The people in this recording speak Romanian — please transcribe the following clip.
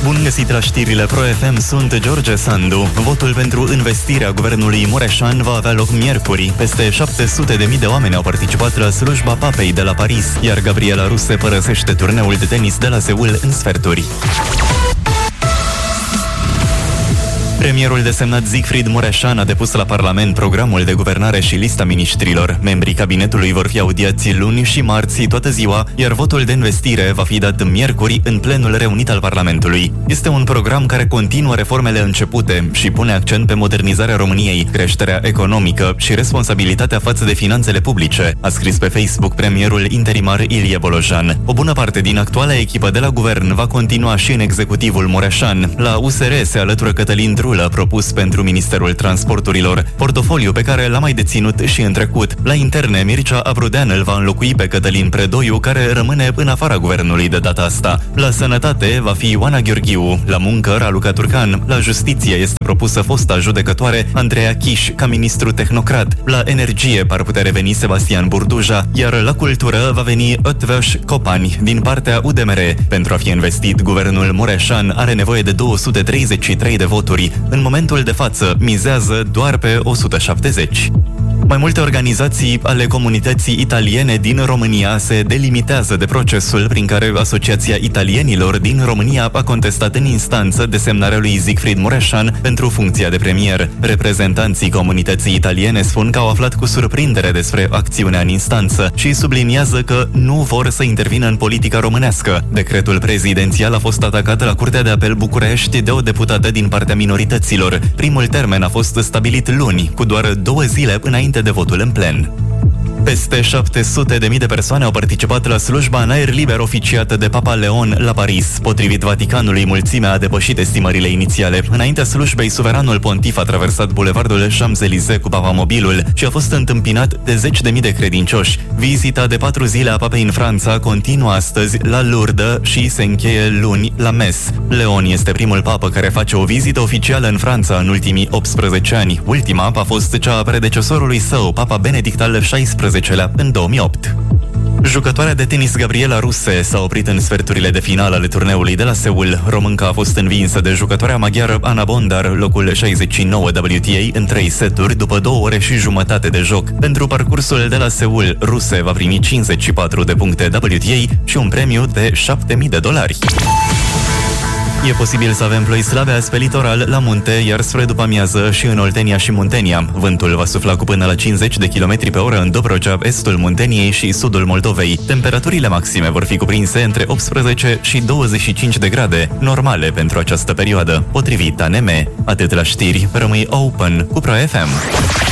Bun găsit la știrile Pro FM, sunt George Sandu. Votul pentru investirea guvernului Mureșan va avea loc miercuri. Peste 700.000 de oameni au participat la slujba papei de la Paris, iar Gabriela Ruse părăsește turneul de tenis de la Seul în sferturi. Premierul desemnat Siegfried Mureșan a depus la Parlament programul de guvernare și lista miniștrilor. Membrii cabinetului vor fi audiați luni și marți toată ziua, iar votul de investire va fi dat miercuri în plenul reunit al Parlamentului. Este un program care continuă reformele începute și pune accent pe modernizarea României, creșterea economică și responsabilitatea față de finanțele publice, a scris pe Facebook premierul interimar Ilie Bolojan. O bună parte din actuala echipă de la guvern va continua și în executivul Mureșan. La USR se alătură Cătălin Drulă, propus pentru Ministerul Transporturilor, portofoliu pe care l-a mai deținut și în trecut. La interne, Mircea Abrudean îl va înlocui pe Cătălin Predoiu, care rămâne în afara guvernului de data asta. La sănătate va fi Oana Gheorghiu, la muncă Raluca Turcan, la justiție este propusă fosta judecătoare Andreea Chiș ca ministru tehnocrat. La energie par putea reveni Sebastian Burduja, iar la cultură va veni Ötvös Copani din partea UDMR. Pentru a fi investit, guvernul Mureșan are nevoie de 233 de voturi. În momentul de față, mizează doar pe 170. Mai multe organizații ale comunității italiene din România se delimitează de procesul prin care Asociația Italienilor din România a contestat în instanță desemnarea lui Siegfried Mureșan pentru funcția de premier. Reprezentanții comunității italiene spun că au aflat cu surprindere despre acțiunea în instanță și subliniază că nu vor să intervină în politica românească. Decretul prezidențial a fost atacat la Curtea de Apel București de o deputată din partea minorităților. Primul termen a fost stabilit luni, cu doar 2 zile înainte de votul în plen. Peste 700.000 de persoane au participat la slujba în aer liber oficiată de Papa Leon la Paris. Potrivit Vaticanului, mulțimea a depășit estimările inițiale. Înaintea slujbei, suveranul pontif a traversat bulevardul Champs-Élysées cu papamobilul și a fost întâmpinat de 10.000 de credincioși. Vizita de 4 zile a papei în Franța continuă astăzi la Lourdes și se încheie luni la Metz. Leon este primul papă care face o vizită oficială în Franța în ultimii 18 ani. Ultima a fost cea a predecesorului său, Papa Benedict al XVI-lea, în 2008. Jucătoarea de tenis Gabriela Ruse s-a oprit în sferturile de finală ale turneului de la Seul. Românca a fost învinsă de jucătoarea maghiară Ana Bondar, locul 69 WTA, în 3 seturi, după 2 ore și jumătate de joc. Pentru parcursul de la Seul, Ruse va primi 54 de puncte WTA și un premiu de $7.000. E posibil să avem ploi slabe azi pe litoral, la munte, iar spre după-amiază și în Oltenia și Muntenia. Vântul va sufla cu până la 50 de km pe oră în Dobrogea, estul Munteniei și sudul Moldovei. Temperaturile maxime vor fi cuprinse între 18 și 25 de grade, normale pentru această perioadă, potrivit ANM. Atât la știri, rămâi open cu Pro FM.